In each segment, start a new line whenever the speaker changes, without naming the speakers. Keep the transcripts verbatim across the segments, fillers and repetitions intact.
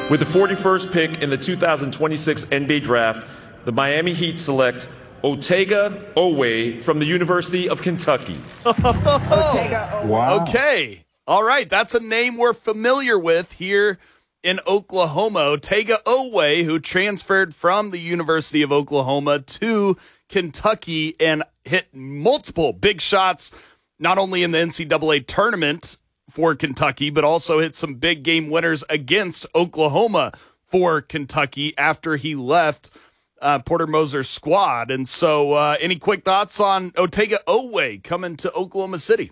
With the forty-first pick in the two thousand twenty-six N B A Draft, the Miami Heat select Otega Oweh from the University of Kentucky.
Otega
Wow.
Okay. All right. That's a name we're familiar with here in Oklahoma. Otega Oweh, who transferred from the University of Oklahoma to Kentucky and hit multiple big shots, not only in the N C double A tournament for Kentucky, but also hit some big game winners against Oklahoma for Kentucky after he left uh, Porter Moser's squad. And so uh, any quick thoughts on Otega Oweh coming to Oklahoma City?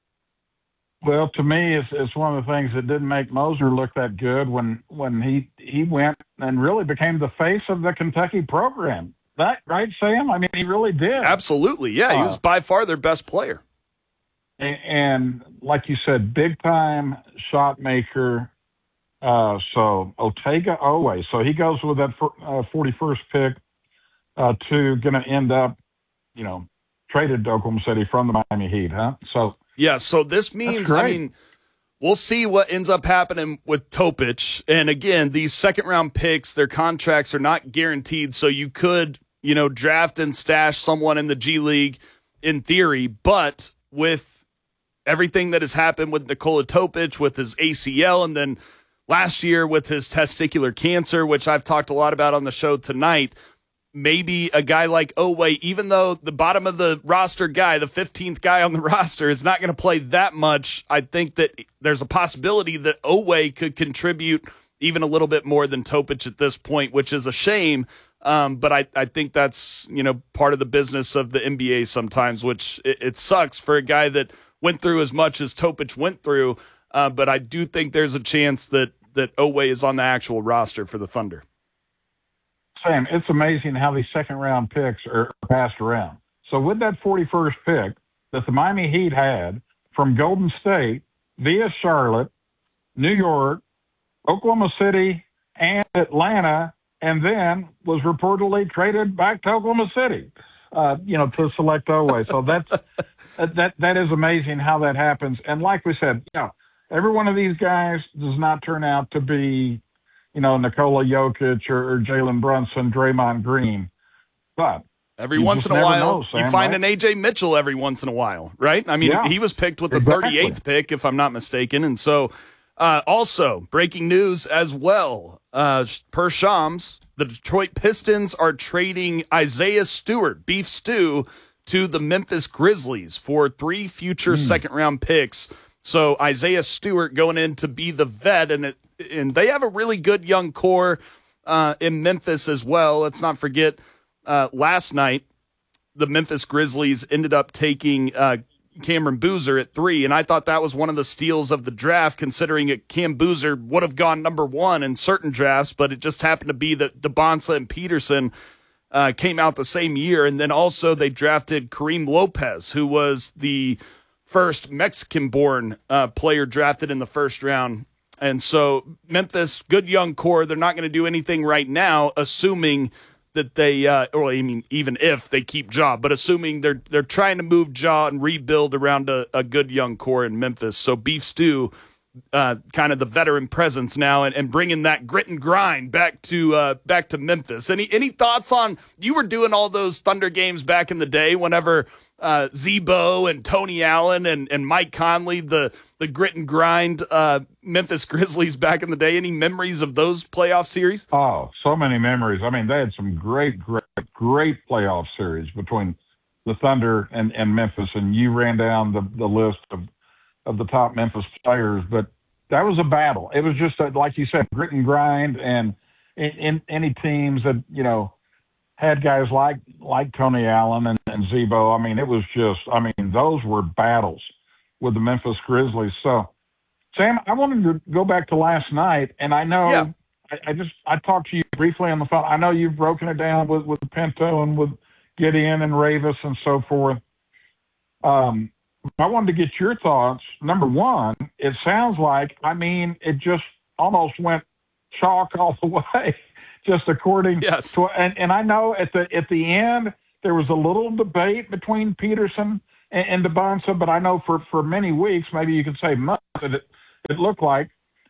Well, to me, it's, it's one of the things that didn't make Moser look that good when, when he, he went and really became the face of the Kentucky program. That right, Sam? I mean, he really did.
Absolutely. Yeah, he was
Uh,
by far their best player.
And, and like you said, big time shot maker. Uh, so Otega Oweh. So he goes with that for, uh, forty-first pick uh, to going to end up, you know, traded to Oklahoma City from the Miami Heat, huh? So
Yeah, so this means, I
great.
mean, we'll see what ends up happening with Topic. And again, these second round picks, their contracts are not guaranteed. So you could, you know, draft and stash someone in the G League in theory. But with everything that has happened with Nikola Topic, with his A C L, and then last year with his testicular cancer, which I've talked a lot about on the show tonight, maybe a guy like Oweh, even though the bottom of the roster guy, the fifteenth guy on the roster, is not going to play that much, I think that there's a possibility that Oweh could contribute even a little bit more than Topic at this point, which is a shame. Um, but I, I think that's, you know, part of the business of the N B A sometimes, which it, it sucks for a guy that went through as much as Topic went through. Uh, but I do think there's a chance that, that Oweh is on the actual roster for the Thunder.
Sam, it's amazing how these second round picks are passed around. So with that forty-first pick that the Miami Heat had from Golden State via Charlotte, New York, Oklahoma City, and Atlanta, and then was reportedly traded back to Oklahoma City, uh, you know, to select Oweh. So that's that that is amazing how that happens. And like we said, you know, every one of these guys does not turn out to be, you know, Nikola Jokic or, or Jalen Brunson, Draymond Green, but
Every
you
once
just
in a
never
while,
know, Sam,
you find
right?
an A J Mitchell every once in a while, right? I mean,
Yeah,
he was picked with the
exactly.
thirty-eighth pick, if I'm not mistaken. And so, uh, also, breaking news as well, uh, per Shams, the Detroit Pistons are trading Isaiah Stewart, Beef Stew, to the Memphis Grizzlies for three future
Mm.
second-round picks. So Isaiah Stewart going in to be the vet, and it, and they have a really good young core uh, in Memphis as well. Let's not forget, uh, last night, the Memphis Grizzlies ended up taking uh, Cameron Boozer at three, and I thought that was one of the steals of the draft, considering it Cam Boozer would have gone number one in certain drafts, but it just happened to be that DeBonsa and Peterson uh, came out the same year, and then also they drafted Kareem Lopez, who was the first Mexican-born uh, player drafted in the first round. And so Memphis, good young core, they're not going to do anything right now, assuming that they, uh, or I mean, even if they keep Ja, but assuming they're they're trying to move Ja and rebuild around a, a good young core in Memphis. So Beef Stew, uh, kind of the veteran presence now, and, and bringing that grit and grind back to uh, back to Memphis. Any any thoughts on, you were doing all those Thunder games back in the day whenever uh, Zebo and Tony Allen and, and Mike Conley, the the grit and grind uh, Memphis Grizzlies back in the day. Any memories of those playoff series?
Oh, so many memories. I mean, they had some great, great, great playoff series between the Thunder and, and Memphis, and you ran down the, the list of, of the top Memphis players, but that was a battle. It was just, a, like you said, grit and grind, and in, in any teams that, you know, had guys like like Tony Allen and, and Zebo. I mean, it was just, I mean, those were battles with the Memphis Grizzlies. So, Sam, I wanted to go back to last night, and I know
Yeah.
I, I just I talked to you briefly on the phone. I know you've broken it down with, with Pinto and with Gideon and Ravis and so forth. Um, I wanted to get your thoughts. Number one, it sounds like, I mean, it just almost went chalk all the way, just according
Yes.
to, and, and I know at the at the end there was a little debate between Peterson and, and DeBonsa, but I know for, for many weeks, maybe you could say months, that it, it looked like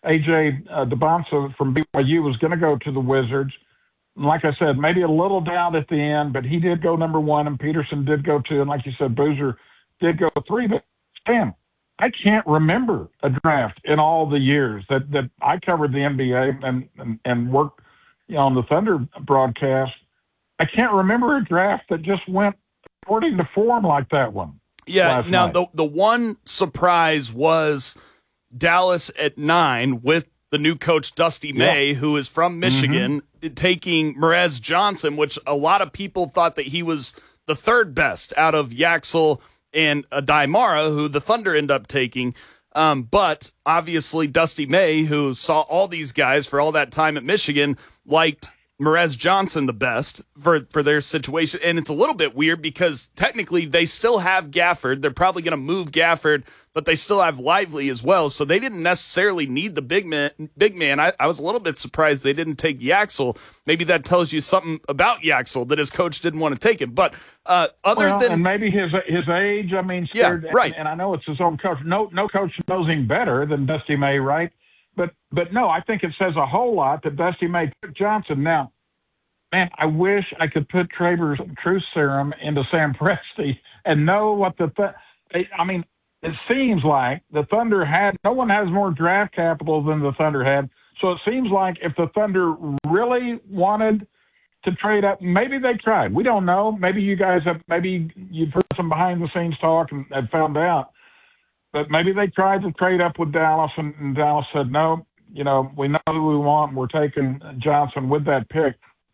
A J uh, DeBonsa from B Y U was going to go to the Wizards. And like I said, maybe a little down at the end, but he did go number one, and Peterson did go two, and like you said, Boozer did go three. But Stan, I can't remember a draft in all the years that, that I covered the N B A and and, and worked you know, on the Thunder broadcast. I can't remember a draft that just went according to form like that one.
Yeah. Now
night.
the the one surprise was Dallas at nine with the new coach Dusty May, yeah. who is from Michigan, mm-hmm. taking Merez Johnson, which a lot of people thought that he was the third best out of Yaxel and Aday Mara, who the Thunder end up taking. Um, but obviously Dusty May, who saw all these guys for all that time at Michigan, liked Merez Johnson the best for, for their situation. And it's a little bit weird because technically they still have Gafford. They're probably going to move Gafford, but they still have Lively as well. So they didn't necessarily need the big man. Big man. I, I was a little bit surprised they didn't take Yaxel. Maybe that tells you something about Yaxel that his coach didn't want to take him. But uh, other
well,
than
and maybe his his age, I mean, scared,
yeah, right.
And, and I know it's his own coach. No, no coach knows him better than Dusty May, right? But but no, I think it says a whole lot that Dusty May took Johnson. Now, man, I wish I could put Traver's truth serum into Sam Presti and know what the th- – I mean, it seems like the Thunder had – no one has more draft capital than the Thunder had. So it seems like if the Thunder really wanted to trade up, maybe they tried. We don't know. Maybe you guys have – maybe you've heard some behind-the-scenes talk and have found out. But maybe they tried to trade up with Dallas, and, and Dallas said, no, you know, we know who we want. We're taking Johnson with that pick.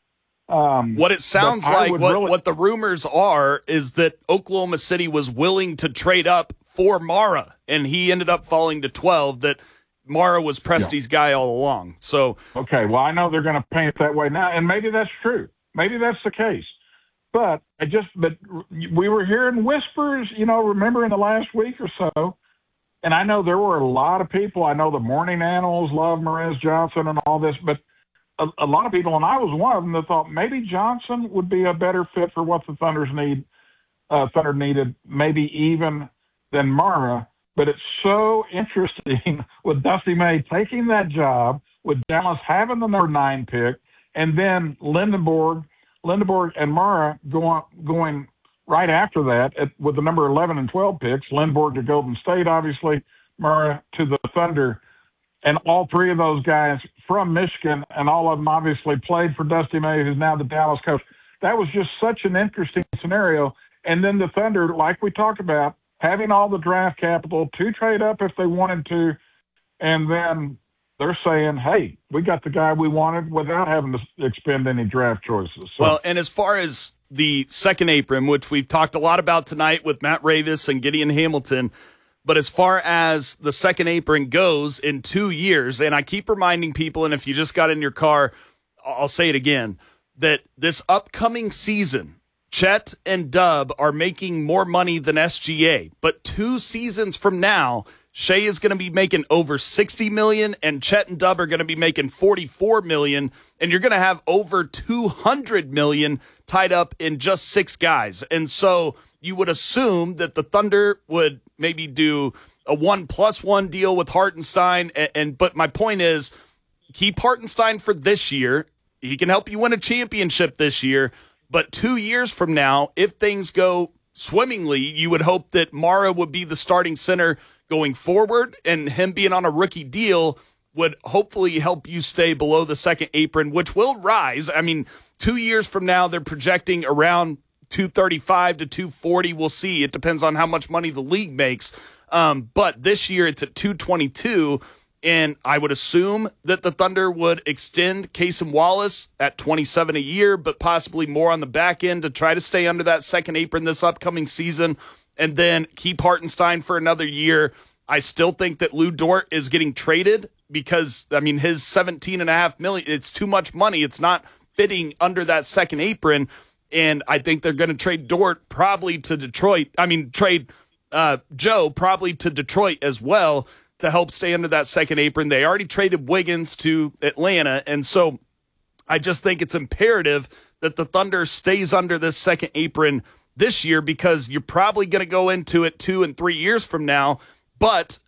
Um,
what it sounds like, what,
really,
what the rumors are, is that Oklahoma City was willing to trade up for Mara, and he ended up falling to twelve, that Mara was Presti's yeah. guy all along. So
okay, well, I know they're going to paint it that way now, and maybe that's true. Maybe that's the case. But I just, but we were hearing whispers, you know, remember in the last week or so, and I know there were a lot of people, I know the Morning Animals love Merez Johnson and all this, but A, a lot of people, and I was one of them, that thought maybe Johnson would be a better fit for what the Thunder's need, uh, Thunder needed, maybe even than Mara. But it's so interesting with Dusty May taking that job, with Dallas having the number nine pick, and then Lindenborg, Lindenborg and Mara going going right after that at, with the number eleven and twelve picks. Lindenborg to Golden State, obviously, Mara to the Thunder. And all three of those guys from Michigan, and all of them obviously played for Dusty May, who's now the Dallas coach. That was just such an interesting scenario. And then the Thunder, like we talked about, having all the draft capital to trade up if they wanted to, and then they're saying, hey, we got the guy we wanted without having to expend any draft choices. So,
well, and as far as the second apron, which we've talked a lot about tonight with Matt Ravis and Gideon Hamilton, but as far as the second apron goes in two years, and I keep reminding people, and if you just got in your car, I'll say it again, that this upcoming season, Chet and Dub are making more money than S G A. But two seasons from now, Shea is going to be making over sixty million dollars, and Chet and Dub are going to be making forty-four million dollars, and you're going to have over two hundred million dollars tied up in just six guys. And so you would assume that the Thunder would maybe do a one plus one deal with Hartenstein. And, and but my point is, keep Hartenstein for this year. He can help you win a championship this year. But two years from now, if things go swimmingly, you would hope that Mara would be the starting center going forward, and him being on a rookie deal would hopefully help you stay below the second apron, which will rise. I mean, two years from now, they're projecting around two thirty-five to two forty. We'll see. It depends on how much money the league makes. Um, but this year it's at two twenty-two, and I would assume that the Thunder would extend Cason Wallace at twenty-seven a year, but possibly more on the back end to try to stay under that second apron this upcoming season, and then keep Hartenstein for another year. I still think that Lou Dort is getting traded because, I mean, his seventeen and a half million, it's too much money. It's not fitting under that second apron. And I think they're going to trade Dort probably to Detroit. I mean, trade uh, Joe probably to Detroit as well to help stay under that second apron. They already traded Wiggins to Atlanta. And so I just think it's imperative that the Thunder stays under this second apron this year, because you're probably going to go into it two and three years from now. But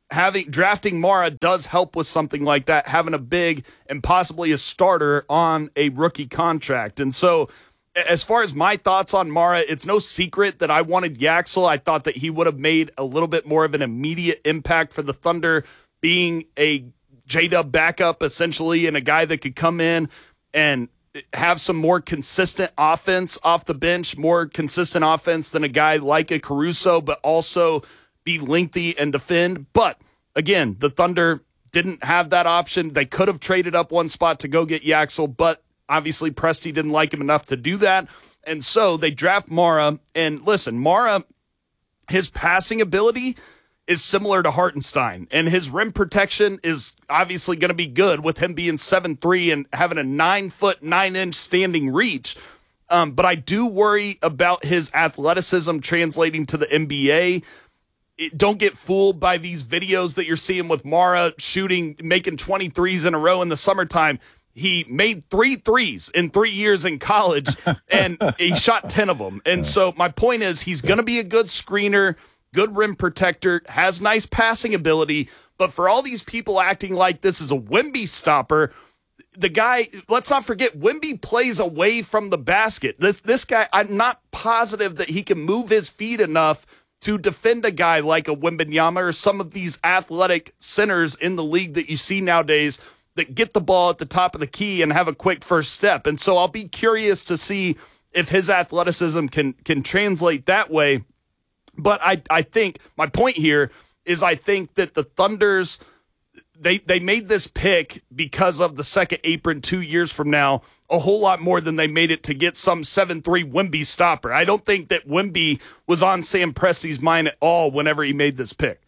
having drafting Mara does help with something like that, having a big and possibly a starter on a rookie contract. And so as far as my thoughts on Mara, it's no secret that I wanted Yaxel. I thought that he would have made a little bit more of an immediate impact for the Thunder, being a J-Dub backup essentially, and a guy that could come in and have some more consistent offense off the bench, more consistent offense than a guy like a Caruso, but also be lengthy and defend. But again, the Thunder didn't have that option. They could have traded up one spot to go get Yaxel, but obviously Presti didn't like him enough to do that. And so they draft Mara. And listen, Mara, his passing ability is similar to Hartenstein, and his rim protection is obviously going to be good with him being seven three and having a nine foot, nine inch standing reach. Um, but I do worry about his athleticism translating to the N B A. It, don't get fooled by these videos that you're seeing with Mara shooting, making twenty-threes in a row in the summertime. He made three threes in three years in college, and he shot ten of them. And so my point is, he's going to be a good screener, good rim protector, has nice passing ability. But for all these people acting like this is a Wemby stopper, the guy, let's not forget, Wemby plays away from the basket. This this guy, I'm not positive that he can move his feet enough to defend a guy like a Wembanyama or some of these athletic centers in the league that you see nowadays that get the ball at the top of the key and have a quick first step. And so I'll be curious to see if his athleticism can can translate that way. But I, I think my point here is I think that the Thunders, they they made this pick because of the second apron two years from now a whole lot more than they made it to get some seven three Wemby stopper. I don't think that Wemby was on Sam Presti's mind at all whenever he made this pick.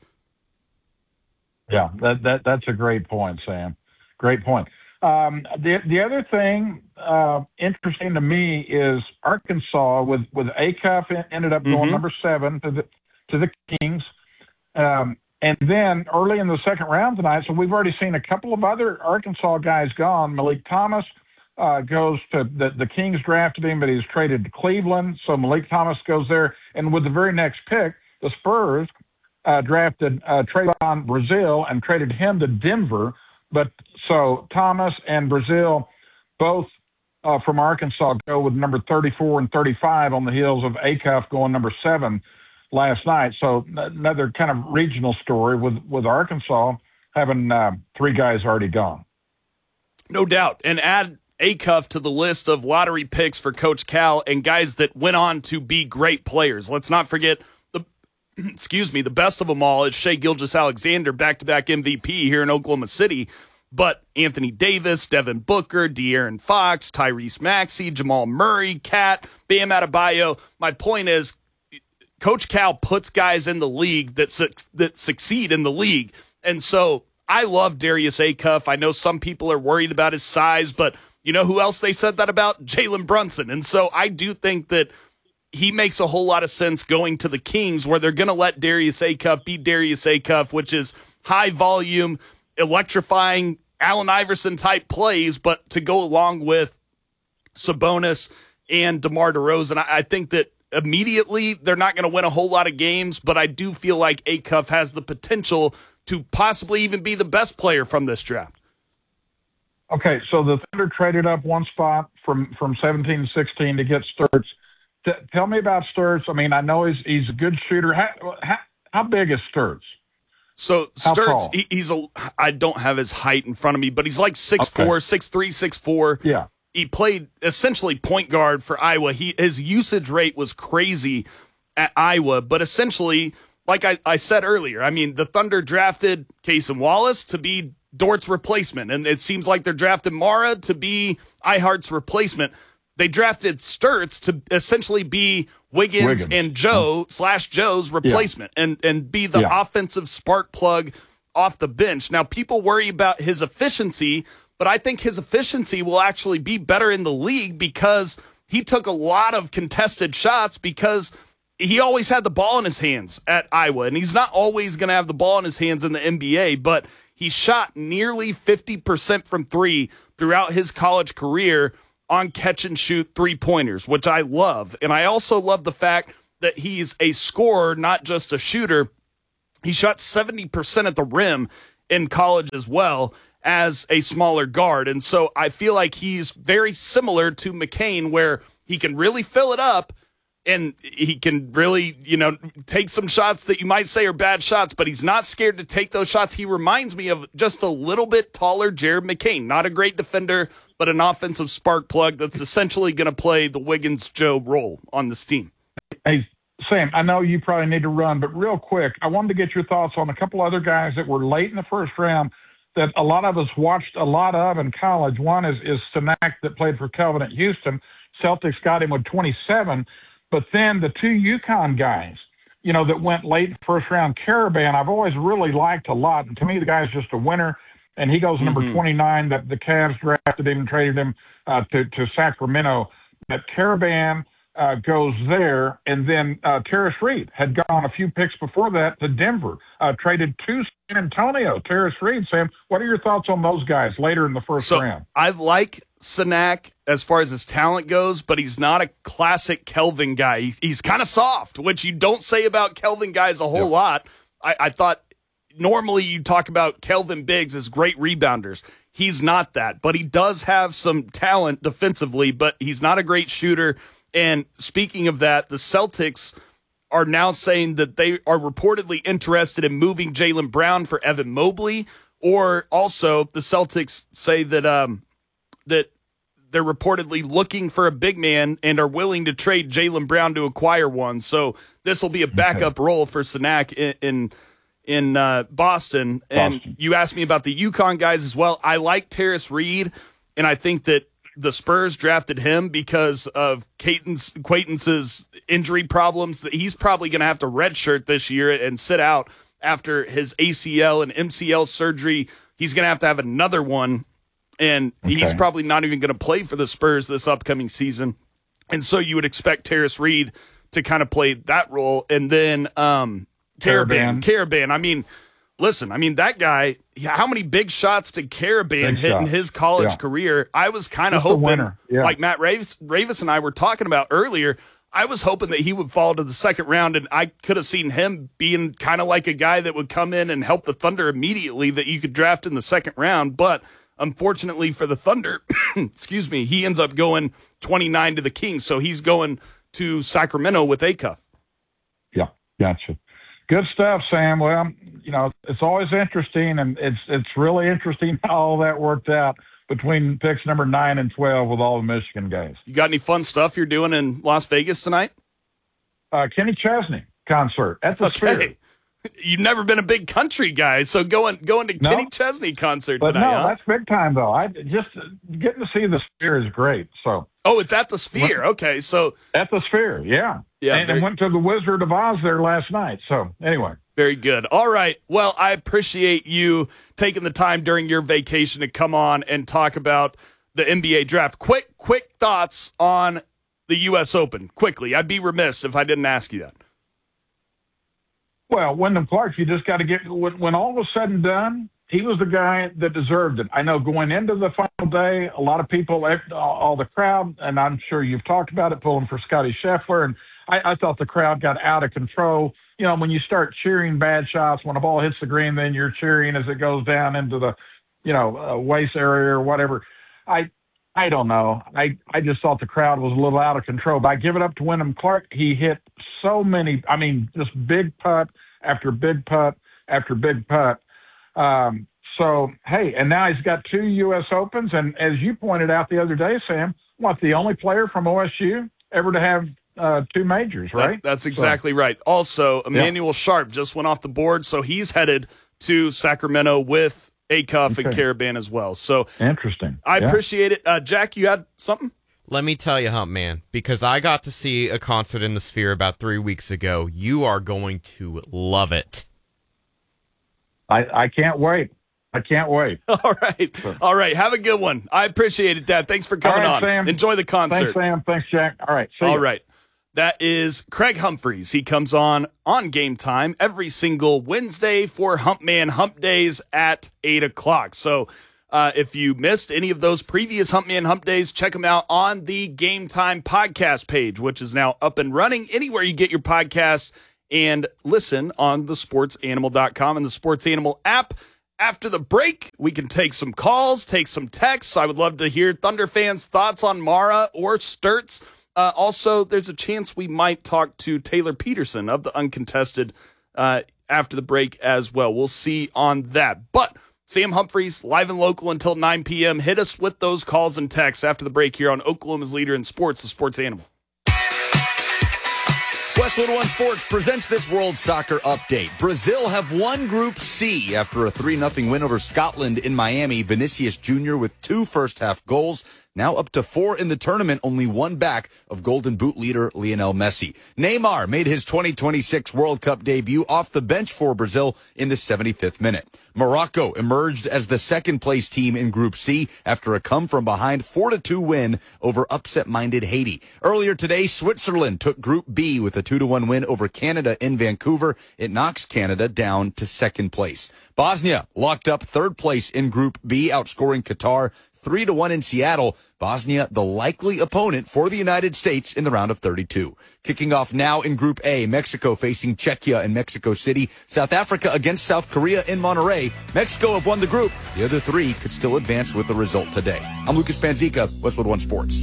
Yeah, that, that that's a great point, Sam. Great point. Um, the the other thing uh, interesting to me is Arkansas with with Acuff ended up going
Mm-hmm.
number seven to the to the Kings, um, and then early in the second round tonight. So we've already seen a couple of other Arkansas guys gone. Malik Thomas uh, goes to the the Kings drafted him, but he's traded to Cleveland. So Malik Thomas goes there, and with the very next pick, the Spurs uh, drafted uh, Trayvon Brazile and traded him to Denver. But so Thomas and Brazile, both uh, from Arkansas, go with number thirty-four and thirty-five on the heels of Acuff going number seven last night. So another kind of regional story with, with Arkansas having uh, three guys already gone.
No doubt. And add Acuff to the list of lottery picks for Coach Cal and guys that went on to be great players. Let's not forget the excuse me, the best of them all is Shai Gilgeous-Alexander, back-to-back M V P here in Oklahoma City. But Anthony Davis, Devin Booker, De'Aaron Fox, Tyrese Maxey, Jamal Murray, Cat, Bam Adebayo. My point is, Coach Cal puts guys in the league that su- that succeed in the league. And so I love Darius Acuff. I know some people are worried about his size, but you know who else they said that about? Jalen Brunson. And so I do think that he makes a whole lot of sense going to the Kings, where they're going to let Darius Acuff be Darius Acuff, which is high volume, electrifying Allen Iverson type plays, but to go along with Sabonis and DeMar DeRozan. I, I think that immediately they're not going to win a whole lot of games, but I do feel like Acuff has the potential to possibly even be the best player from this draft.
Okay, so the Thunder traded up one spot from, from seventeen to sixteen to get Sturts. T- tell me about Sturts. I mean, I know he's he's a good shooter. How, how, how big is Sturts?
So
How
Sturts,
tall?
he, he's a. I don't have his height in front of me, but he's like six four,
Okay.
six three, six four.
Yeah.
He played essentially point guard for Iowa. He his usage rate was crazy at Iowa, but essentially, like I, I said earlier, I mean, the Thunder drafted Cason Wallace to be Dort's replacement, and it seems like they're drafting Mara to be Ihart's replacement. They drafted Sturts to essentially be Wiggins,
Wiggins.
and Joe slash Joe's replacement and, and be the
Yeah.
offensive spark plug off the bench. Now, people worry about his efficiency, but I think his efficiency will actually be better in the league because he took a lot of contested shots because he always had the ball in his hands at Iowa, and he's not always going to have the ball in his hands in the N B A, but he shot nearly fifty percent from three throughout his college career on catch-and-shoot three-pointers, which I love. And I also love the fact that he's a scorer, not just a shooter. he shot seventy percent at the rim in college as well as a smaller guard. And so I feel like he's very similar to McCain, where he can really fill it up and he can really, you know, take some shots that you might say are bad shots, but he's not scared to take those shots. He reminds me of just a little bit taller Jared McCain. Not a great defender, but an offensive spark plug that's essentially going to play the Wiggins-Joe role on this team.
Hey, Sam, I know you probably need to run, but real quick, I wanted to get your thoughts on a couple other guys that were late in the first round that a lot of us watched a lot of in college. One is, is Sinak that played for Kelvin at Houston. Celtics got him with twenty-seven. But then the two UConn guys, you know, that went late first round, Caravan, I've always really liked a lot. And to me, the guy's just a winner. And he goes mm-hmm. number twenty-nine. That the Cavs drafted him and traded him uh, to, to Sacramento. But Caravan uh, goes there. And then uh, Terrace Reed had gone a few picks before that to Denver, uh, traded to San Antonio. Terrace Reed, Sam, what are your thoughts on those guys later in the first
so
round?
I like Sinak as far as his talent goes, but he's not a classic Kelvin guy. He, he's kind of soft, which you don't say about Kelvin guys a whole yep. lot. I, I thought normally you talk about Kelvin Biggs as great rebounders. He's not that, but he does have some talent defensively, but he's not a great shooter. And speaking of that, the Celtics are now saying that they are reportedly interested in moving Jaylen Brown for Evan Mobley, or also the Celtics say that um, that they're reportedly looking for a big man and are willing to trade Jaylen Brown to acquire one. So this will be a backup okay. role for Sinak in in, in uh, Boston. And Boston. You asked me about the UConn guys as well. I like Terrace Reed, and I think that the Spurs drafted him because of Quaintance, Quaintance's injury problems. That he's probably going to have to redshirt this year and sit out after his A C L and M C L surgery. He's going to have to have another one. And okay. he's probably not even going to play for the Spurs this upcoming season. And so you would expect Terrace Reed to kind of play that role. And then um, Caravan. Caravan. I mean, listen, I mean, that guy, how many big shots did Caravan hit shot. in his college yeah. career? I was kind of hoping, yeah. like Matt Ravis, Ravis and I were talking about earlier, I was hoping that he would fall to the second round, and I could have seen him being kind of like a guy that would come in and help the Thunder immediately that you could draft in the second round. But unfortunately for the Thunder, excuse me, he ends up going twenty-nine to the Kings, so he's going to Sacramento with Acuff.
Yeah, gotcha. Good stuff, Sam. Well, you know, it's always interesting, and it's it's really interesting how all that worked out between picks number nine and twelve with all the Michigan guys.
You got any fun stuff you're doing in Las Vegas tonight?
Uh, Kenny Chesney concert at the
okay.
Sphere.
You've never been a big country guy, so going going to no, Kenny Chesney concert
but
tonight.
No,
huh?
that's big time though. I just getting to see the Sphere is great. So
oh, it's at the Sphere. Okay, so
at the Sphere, yeah,
yeah,
and, and went to the Wizard of Oz there last night. So anyway,
very good. All right. Well, I appreciate you taking the time during your vacation to come on and talk about the N B A draft. Quick, quick thoughts on the U S Open. Quickly, I'd be remiss if I didn't ask you that.
Well, Wyndham Clark, you just got to get when, when all was said and done, he was the guy that deserved it. I know going into the final day, a lot of people, all the crowd, and I'm sure you've talked about it, pulling for Scotty Scheffler, and I, I thought the crowd got out of control. You know, when you start cheering bad shots, when a ball hits the green, then you're cheering as it goes down into the, you know, uh, waist area or whatever. I I don't know. I, I just thought the crowd was a little out of control. But I give it up to Wyndham Clark. He hit so many, I mean, just big putt after big putt after big putt. Um, so, hey, and now he's got two U S Opens. And as you pointed out the other day, Sam, what, the only player from O S U ever to have uh, two majors, right?
That, that's exactly so, right. Also, Emmanuel yeah. Sharp just went off the board, so he's headed to Sacramento with Acuff okay. and Caravan as well. So
interesting.
I
yeah.
appreciate it. Uh, Jack, you had something?
Let me tell you, Hump Man, because I got to see a concert in the Sphere about three weeks ago. You are going to love it.
I, I can't wait. I can't wait.
All right. Sure. All right. Have a good one. I appreciate it, Dad. Thanks for coming
right,
on.
Sam.
Enjoy the concert.
Thanks, Sam. Thanks, Jack. All right. See
All
you.
right. That is Craig Humphreys. He comes on on Game Time every single Wednesday for Hump Man Hump Days at eight o'clock. So uh, if you missed any of those previous Hump Man Hump Days, check them out on the Game Time podcast page, which is now up and running anywhere you get your podcasts. and listen on the sports animal dot com and the Sports Animal app. After the break, we can take some calls, take some texts. I would love to hear Thunder fans' thoughts on Mara or Sturtz. Uh, also, there's a chance we might talk to Taylor Peterson of the Uncontested uh, after the break as well. We'll see on that. But Sam Humphreys, live and local until nine p.m. Hit us with those calls and texts after the break here on Oklahoma's leader in sports, the Sports Animal.
Westwood One Sports presents this World Soccer update. Brazil have won Group C after a three nothing win over Scotland in Miami. Vinicius Junior with two first-half goals. Now up to four in the tournament, only one back of Golden Boot leader Lionel Messi. Neymar made his twenty twenty-six World Cup debut off the bench for Brazil in the seventy-fifth minute. Morocco emerged as the second-place team in Group C after a come-from-behind four to two win over upset-minded Haiti. Earlier today, Switzerland took Group B with a two to one win over Canada in Vancouver. It knocks Canada down to second place. Bosnia locked up third place in Group B, outscoring Qatar three to one in Seattle. Bosnia, the likely opponent for the United States in the round of thirty-two. Kicking off now in Group A, Mexico facing Czechia in Mexico City. South Africa against South Korea in Monterrey. Mexico have won the group. The other three could still advance with the result today. I'm Lucas Panzica, Westwood One Sports.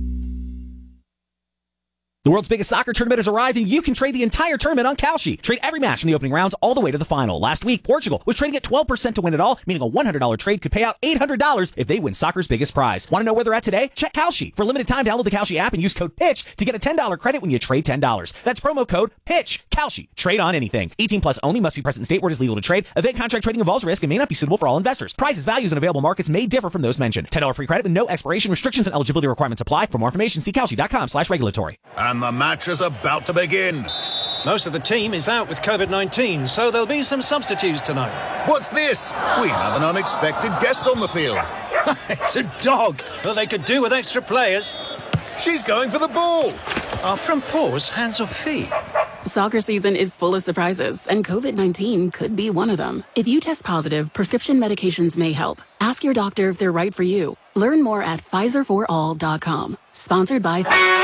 The world's biggest soccer tournament has arrived, and you can trade the entire tournament on Kalshi. Trade every match from the opening rounds all the way to the final. Last week, Portugal was trading at twelve percent to win it all, meaning a one hundred dollars trade could pay out eight hundred dollars if they win soccer's biggest prize. Want to know where they're at today? Check Kalshi. For a limited time, download the Kalshi app and use code PITCH to get a ten dollars credit when you trade ten dollars. That's promo code PITCH. Kalshi. Trade on anything. eighteen plus only. Must be present in state where it is legal to trade. Event contract trading involves risk and may not be suitable for all investors. Prices, values, and available markets may differ from those mentioned. ten dollars free credit with no expiration. Restrictions and eligibility requirements apply. For more information, see Kalshi.com slash regulatory.
And the match is about to begin.
Most of the team is out with COVID nineteen, so there'll be some substitutes tonight.
What's this? We have an unexpected guest on the field.
It's a dog, but they could do with extra players.
She's going for the ball.
Are front paws hands or feet?
Soccer season is full of surprises, and COVID nineteen could be one of them. If you test positive, prescription medications may help. Ask your doctor if they're right for you. Learn more at Pfizer for all dot com. Sponsored by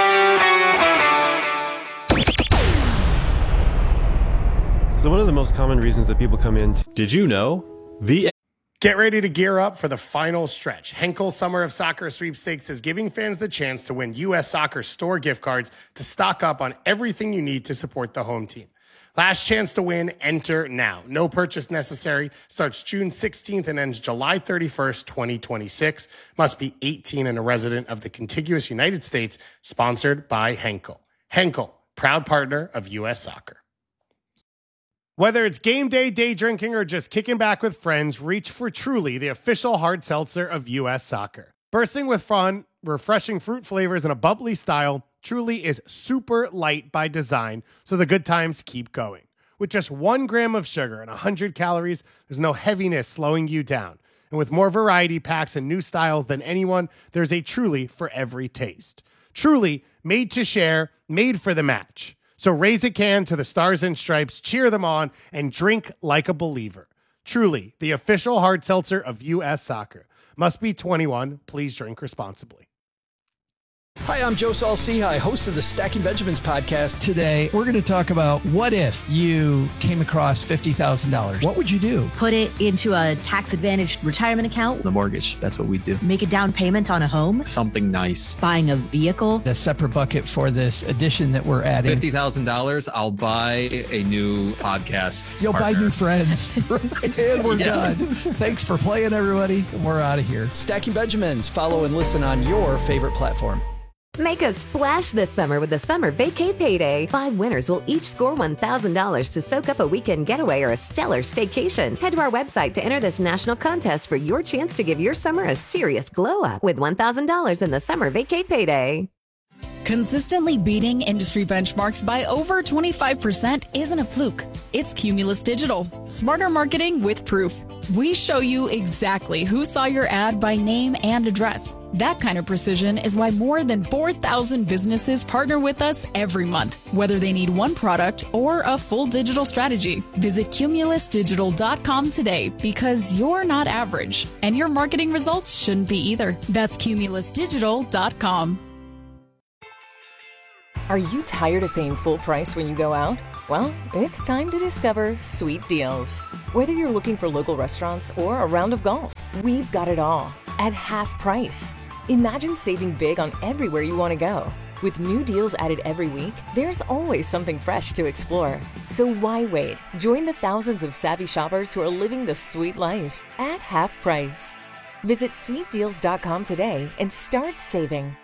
So one of the most common reasons that people come in, did you know? V.
Get ready to gear up for the final stretch. Henkel Summer of Soccer Sweepstakes is giving fans the chance to win U S Soccer store gift cards to stock up on everything you need to support the home team. Last chance to win, enter now. No purchase necessary. Starts June sixteenth and ends July thirty-first, twenty twenty-six. Must be eighteen and a resident of the contiguous United States. Sponsored by Henkel. Henkel, proud partner of U S Soccer. Whether it's game day, day drinking, or just kicking back with friends, reach for Truly, the official hard seltzer of U S Soccer. Bursting with fun, refreshing fruit flavors, and a bubbly style, Truly is super light by design, so the good times keep going. With just one gram of sugar and one hundred calories, there's no heaviness slowing you down. And with more variety packs and new styles than anyone, there's a Truly for every taste. Truly, made to share, made for the match. So raise a can to the Stars and Stripes, cheer them on, and drink like a believer. Truly, the official hard seltzer of U S Soccer. Must be twenty-one. Please drink responsibly.
Hi, I'm Joe Saul-Sehy, host of the Stacking Benjamins podcast. Today, we're going to talk about what if you came across fifty thousand dollars. What would you do?
Put it into a tax-advantaged retirement account.
The mortgage, that's what we do.
Make a down payment on a home.
Something nice.
Buying a vehicle.
A separate bucket for this addition that we're adding.
fifty thousand dollars, I'll buy a new podcast
You'll
partner.
buy new friends. And we're
yeah.
done. Thanks for playing, everybody. We're out of here. Stacking Benjamins. Follow and listen on your favorite platform.
Make a splash this summer with the Summer Vacay Payday. Five winners will each score one thousand dollars to soak up a weekend getaway or a stellar staycation. Head to our website to enter this national contest for your chance to give your summer a serious glow up with one thousand dollars in the Summer Vacay Payday.
Consistently beating industry benchmarks by over twenty-five percent isn't a fluke. It's Cumulus Digital. Smarter marketing with proof. We show you exactly who saw your ad by name and address. That kind of precision is why more than four thousand businesses partner with us every month, whether they need one product or a full digital strategy. Visit Cumulus Digital dot com today because you're not average, and your marketing results shouldn't be either. That's Cumulus Digital dot com.
Are you tired of paying full price when you go out? Well, it's time to discover Sweet Deals. Whether you're looking for local restaurants or a round of golf, we've got it all at half price. Imagine saving big on everywhere you want to go. With new deals added every week, there's always something fresh to explore. So why wait? Join the thousands of savvy shoppers who are living the sweet life at half price. Visit sweet deals dot com today and start saving.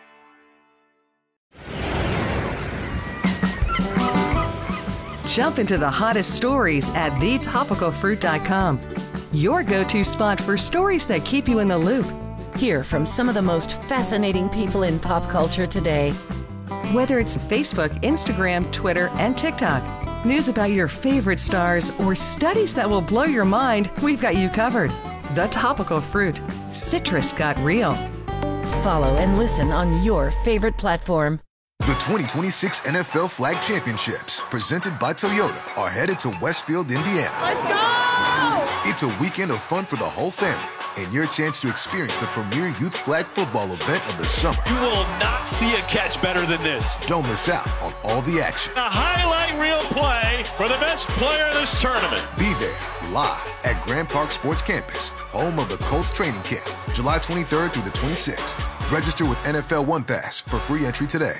Jump into the hottest stories at the topical fruit dot com. Your go-to spot for stories that keep you in the loop.
Hear from some of the most fascinating people in pop culture today.
Whether it's Facebook, Instagram, Twitter, and TikTok, news about your favorite stars, or studies that will blow your mind, we've got you covered. The Topical Fruit. Citrus got real.
Follow and listen on your favorite platform.
The twenty twenty-six N F L Flag Championships, presented by Toyota, are headed to Westfield, Indiana.
Let's go!
It's a weekend of fun for the whole family and your chance to experience the premier youth flag football event of the summer.
You will not see a catch better than this.
Don't miss out on all the action.
A highlight reel play for the best player of this tournament.
Be there live at Grand Park Sports Campus, home of the Colts training camp, July twenty-third through the twenty-sixth. Register with N F L One Pass for free entry today.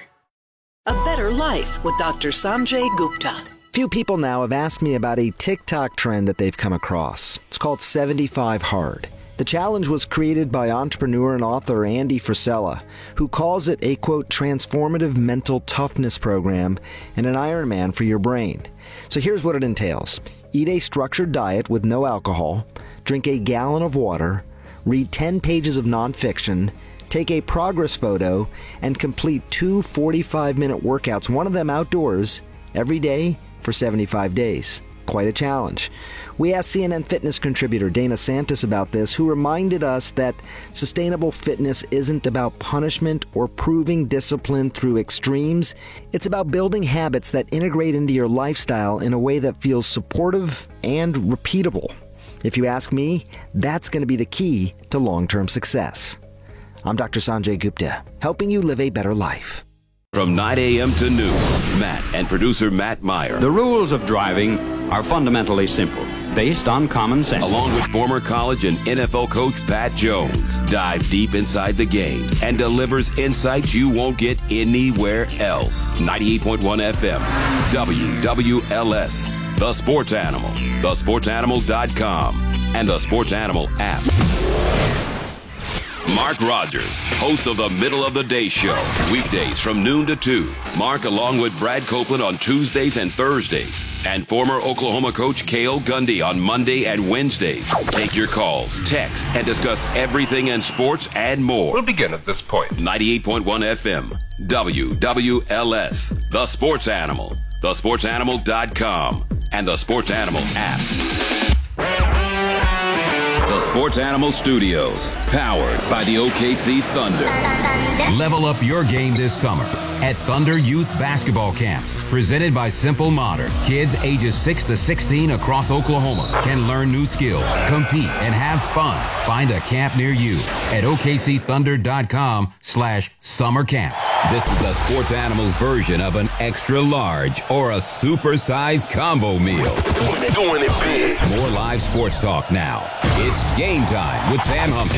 A better life with Doctor Sanjay Gupta.
Few people now have asked me about a TikTok trend that they've come across. It's called seventy-five hard. The challenge was created by entrepreneur and author Andy Frisella, who calls it a, quote, transformative mental toughness program and an Ironman for your brain. So here's what it entails. Eat a structured diet with no alcohol, drink a gallon of water, read ten pages of nonfiction, take a progress photo, and complete two forty-five minute workouts, one of them outdoors, every day for seventy-five days. Quite a challenge. We asked C N N Fitness contributor Dana Santis about this, who reminded us that sustainable fitness isn't about punishment or proving discipline through extremes. It's about building habits that integrate into your lifestyle in a way that feels supportive and repeatable. If you ask me, that's going to be the key to long-term success. I'm Doctor Sanjay Gupta, helping you live a better life.
From nine a.m. to noon, Matt and producer Matt Meyer.
The rules of driving are fundamentally simple, based on common sense.
Along with former college and N F L coach Pat Jones, dive deep inside the games and delivers insights you won't get anywhere else. ninety-eight point one F M, W W L S, The Sports Animal, the sports animal dot com, and the Sports Animal app. Mark Rogers, host of the Middle of the Day Show, weekdays from noon to two. Mark, along with Brad Copeland on Tuesdays and Thursdays, and former Oklahoma coach Cale Gundy on Monday and Wednesdays. Take your calls, text, and discuss everything in sports and more.
We'll begin at this point.
ninety-eight point one F M, W W L S, The Sports Animal, the sports animal dot com, and the Sports Animal app. The Sports Animal Studios, powered by the O K C Thunder.
Level up your game this summer at Thunder Youth Basketball Camps, presented by Simple Modern. Kids ages six to sixteen across Oklahoma can learn new skills, compete, and have fun. Find a camp near you at O K C thunder dot com slash summer camp.
This is the Sports Animals version of an extra large or a super-sized combo meal.
Doing it big.
More live sports talk now. It's game time with Sam Humphrey.